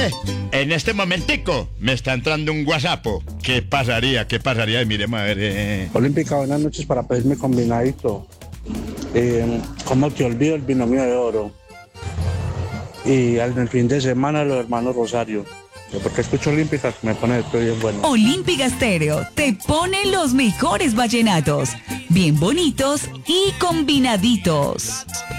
En este momentico me está entrando un WhatsApp. ¿Qué pasaría? ¿Qué pasaría? Miremos a ver. Olímpica, buenas noches para pedirme combinadito. ¿Cómo te olvido el binomio de oro? Y en el fin de semana los hermanos Rosario. Porque escucho Olímpica, me pone esto bien bueno. Olímpica Estéreo te pone los mejores vallenatos, bien bonitos y combinaditos.